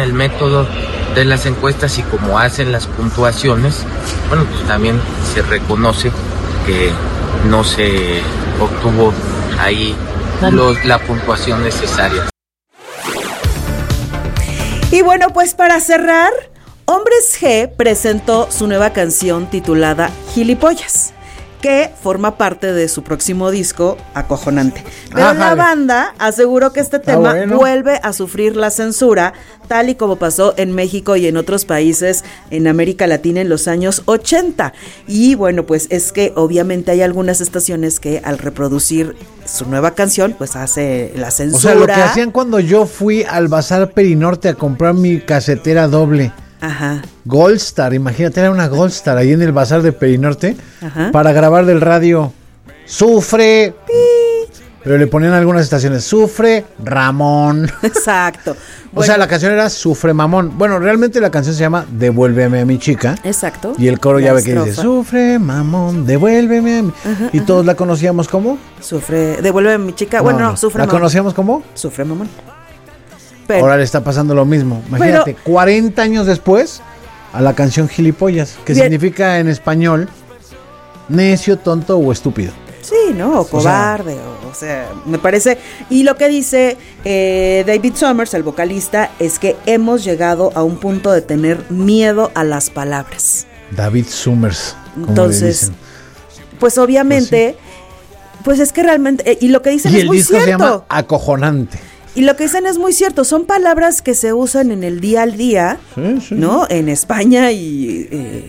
el método de las encuestas y como hacen las puntuaciones, bueno, pues también se reconoce que no se obtuvo ahí la puntuación necesaria. Y bueno, pues para cerrar, Hombres G presentó su nueva canción titulada Gilipollas, que forma parte de su próximo disco, Acojonante. Pero la banda aseguró que este tema vuelve a sufrir la censura, tal y como pasó en México y en otros países en América Latina en los años 80. Y bueno, pues es que obviamente hay algunas estaciones que al reproducir su nueva canción, pues hace la censura. O sea, lo que hacían cuando yo fui al Bazar Perinorte a comprar mi casetera doble. Ajá. Goldstar, imagínate, era una Goldstar ahí en el Bazar de Perinorte. Ajá. Para grabar del radio Sufre, pero le ponían algunas estaciones Sufre Ramón. Exacto. O sea, la canción era Sufre Mamón. Bueno, realmente la canción se llama Devuélveme a mi chica. Exacto. Y el coro ya ve que dice Sufre Mamón, devuélveme a mi... Ajá, y todos la conocíamos como Sufre, devuélveme a mi chica. No, Sufre Mamón. ¿La conocíamos como? Sufre Mamón. Pero, ahora le está pasando lo mismo. Imagínate, 40 años después a la canción Gilipollas, que significa en español necio, tonto o estúpido. Sí, ¿no? O cobarde, o sea, me parece. Y lo que dice David Summers, el vocalista, es que hemos llegado a un punto de tener miedo a las palabras. David Summers. Entonces, pues obviamente, pues es que realmente, y lo que dicen es muy cierto. Y el disco se llama Acojonante. Y lo que dicen es muy cierto, son palabras que se usan en el día al día, ¿no? En España y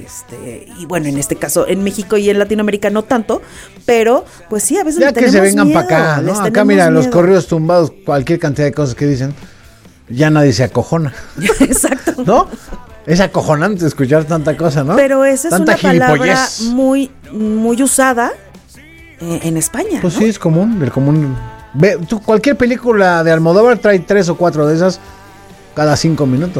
bueno, en este caso en México y en Latinoamérica no tanto, pero pues sí, a veces ya que se vengan para acá, ¿no? Acá mira, los corridos tumbados, cualquier cantidad de cosas que dicen, ya nadie se acojona. Exacto. ¿No? Es acojonante escuchar tanta cosa, ¿no? Pero esa es una palabra muy, muy usada en España, pues ¿no? Sí, es común, del común. Ve, cualquier película de Almodóvar trae 3 o 4 de esas cada 5 minutos.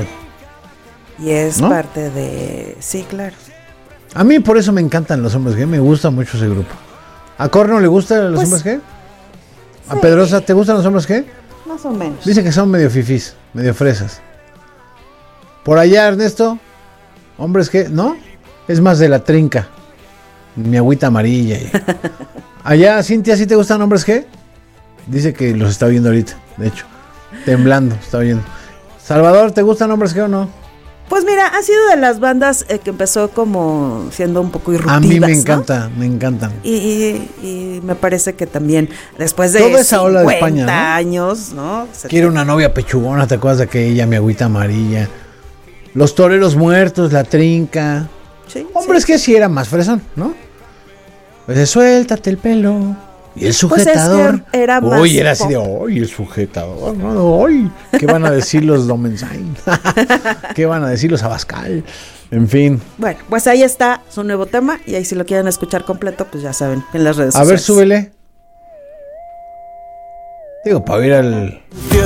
Y es parte de... Sí, claro. A mí por eso me encantan los Hombres G, me gusta mucho ese grupo. ¿A Corno le gustan los Hombres G? ¿A Pedrosa te gustan los Hombres G? Más o menos. Dice que son medio fifís, medio fresas. Por allá, Ernesto, Hombres G, ¿no? Es más de la trinca. Mi agüita amarilla. Allá, Cintia, ¿sí te gustan Hombres G? Dice que los está viendo ahorita, de hecho. Temblando, está viendo. Salvador, ¿te gustan Hombres G o no? Pues mira, ha sido de las bandas que empezó como siendo un poco irruptivas. A mí me encanta, ¿no? Me encantan. Y me parece que también después de toda esa ola de España, ¿no? años, ¿no? Quiere una novia pechugona, ¿te acuerdas de aquella? Mi agüita amarilla. Los Toreros Muertos, La Trinca. Sí, Hombres G sí era más fresón, ¿no? Pues suéltate el pelo. Y el sujetador. Pues era más hoy era así de, hoy el sujetador, no, hoy. ¿Qué van a decir los Domensain? ¿Qué van a decir los Abascal? En fin. Bueno, pues ahí está su nuevo tema. Y ahí si lo quieren escuchar completo, pues ya saben, en las redes sociales. A ver, súbele. Digo, para ir al...